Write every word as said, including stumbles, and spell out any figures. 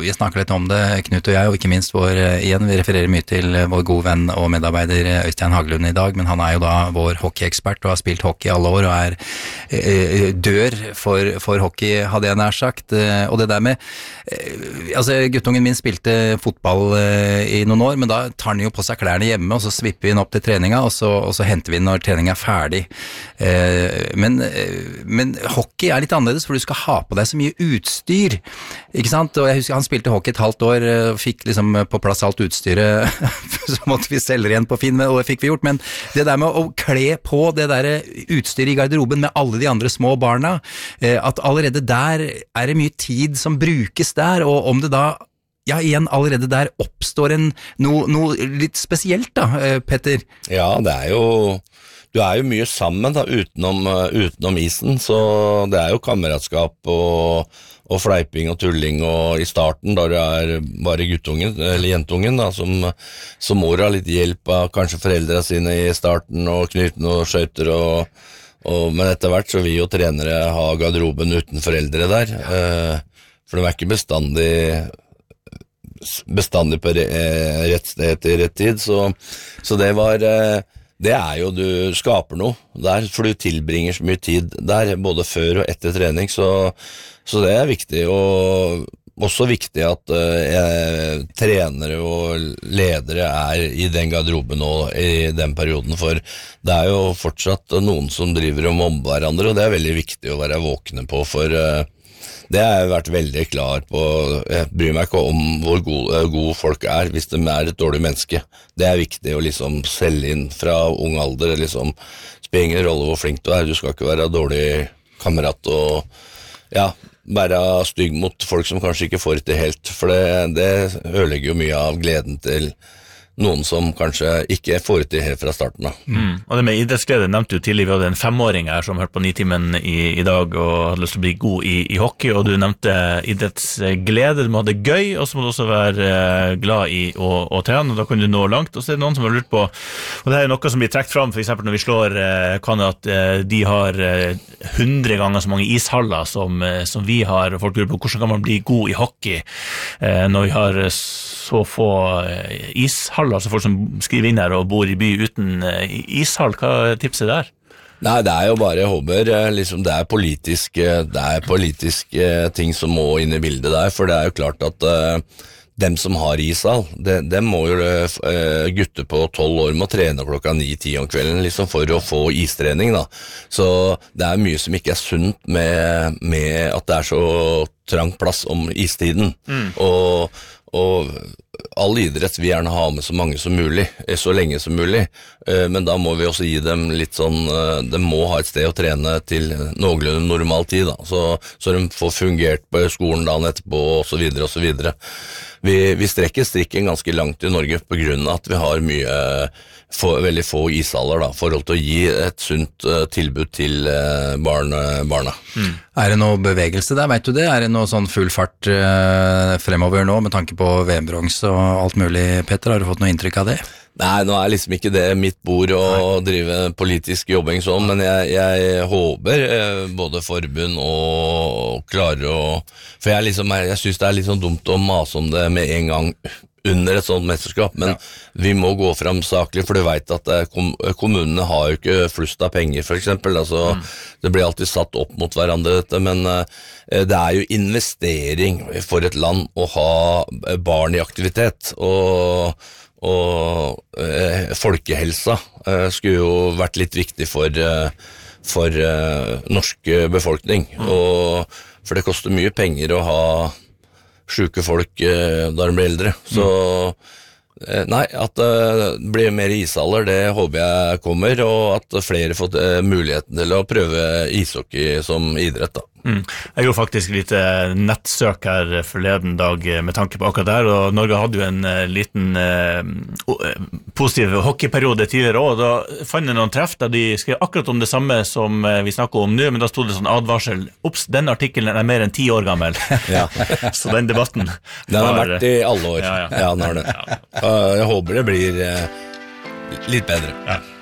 vi snakker litt om det, Knut og jeg, og ikke minst vår, igjen, vi refererer mye til vår gode venn og medarbeider Øystein Haglund i dag, men han er jo da vår hockeyekspert og har spilt hockey i alle år og er eh, dør for, for hockey, hadde jeg nær sagt. Og det der med, eh, altså guttungen min spilte fotball eh, i noen år, men da tar han jo på seg klærne hjemme, og så svipper vi den opp til treninga, og så, og så henter vi den når treninga er ferdig. Eh, men, eh, men hockey er litt annerledes, for du skal ha på deg så mye utstyr, ikke sant? Og jeg husker han spilte hockey et halvt år, fikk liksom på plass alt utstyret, så måtte vi selge igjen på Finn, og det fikk vi gjort, men det der med å kle på det der utstyret i garderoben med alle de andre små barna, at allerede der er det mye tid som brukes der, og om det da, ja igjen, allerede der oppstår en noe, noe litt spesielt da, Petter? Ja, det er jo... Du er jo mye sammen da, utenom, utenom isen, så det er jo kameratskap og, og fleiping og tulling, og i starten da det er bare guttungen, eller jentungen da, som, som må ha litt hjelp av kanskje foreldrene sine i starten, og knyte noen skjøter, og, og, men etter hvert så vil jo trenere ha garderoben uten foreldre der, eh, for de er ikke bestandig, bestandig på rett sted til rett tid, så, så det var... Eh, Det er jo, du skaper noe der, for du tilbringer så mye tid der, både før og etter trening, så, så det er viktig, og også viktig at uh, trenere og ledere er i den garderoben nå i den perioden, for det er jo fortsatt noen som driver og mobber hverandre, og det er veldig viktig å være våkne på, for uh, det har jeg vært veldig klar på. Jeg bryr meg ikke om hvor gode, gode folk er hvis de er et dårlig menneske. Det er viktig å liksom selge inn fra ung alder, liksom spiller ingen rolle hvor flink du er. Du skal ikke være dårlig kamerat og ja, være stygg mot folk som kanskje ikke får det helt, for det, det ødelegger jo mye av gleden til noen som kanskje ikke får det helt fra starten da. Mm. Og det med idrettsglede nevnte du tidligere, vi hadde en femåring her som hørte på Nitimen i, i dag og hadde lyst til å bli god i, i hockey, og du nevnte idrettsglede, du må ha det gøy, og så må du også være glad i å, å trene, og da kan du nå langt, og så er det noen som har lurt på, og det er noe som blir trekt fram, for eksempel når vi slår kan at de har hundre ganger så mange ishaller som, som vi har, og folk lurer på hvordan kan man bli god i hockey når vi har så få ishaller, altså folk som skriver inn her og bor i by uten ishall. Hva er tipset der? Nei, det er jo bare, jeg håper, liksom, det er politiske, det er politiske ting som må inn i bildet der, for det er jo klart at uh, dem som har ishall, de, de må jo uh, gutter på tolv år må trene klokka ni ti om kvelden, liksom for å få istrening da. Så det er mye som ikke er sunt med, med at det er så trang plass om istiden, mm. og og all idrett vil gjerne ha med så mange som mulig, så lenge som mulig, men da må vi også gi dem litt sånn, de må ha et sted å trene til noenlunde normal tid da, så, så de får fungert på skolen dagen etterpå og så videre og så videre. Vi, vi strekker strikken ganske langt i Norge på grunn av at vi har mye, få, veldig få ishaller da, forhold til å gi et sunt uh, tilbud til uh, barn, barna. Mm. Er det noe bevegelse der, vet du det? Er det noe sånn full fart uh, fremover nå med tanke på V M-bronse og alt mulig, Petter? Har du fått noe inntrykk av det? Nei, nå er liksom ikke det mitt bord å Nei. drive politisk jobbing sånn, men jeg, jeg håper eh, både forbund og klarer å, for jeg, liksom, jeg, jeg synes det er litt sånn dumt å mase om det med en gang under et sånt mesterskap, men ja. vi må gå frem saklig, for du vet at kom, kommunene har jo ikke flust av penger, for eksempel, altså, mm. det blir alltid satt opp mot hverandre dette, men eh, det er jo investering for et land å ha barn i aktivitet, og og eh, folkehelsa eh, skulle jo vært litt viktig for, eh, for eh, norsk befolkning, mm. og, for det koster mye penger å ha syke folk eh, da de blir eldre, så eh, nei, at det eh, blir mer ishaller, det håper jeg kommer, og at flere får eh, muligheten til å prøve ishockey som idrett da. Mm. Jeg gjorde faktisk litt nettsøk her forleden dag med tanke på akkurat der, og Norge hadde jo en uh, liten uh, positiv hockeyperiode tidligere også, da fant jeg noen treff der de skrev akkurat om det samme som uh, vi snakker om nå, men da stod det sånn advarsel, opps, den artikkelen er mer enn ti år gammel. Ja. Så den debatten den har var, vært i alle år. Ja, ja. Ja, den har det. Ja. Uh, jeg håper det blir uh, litt bedre. Ja.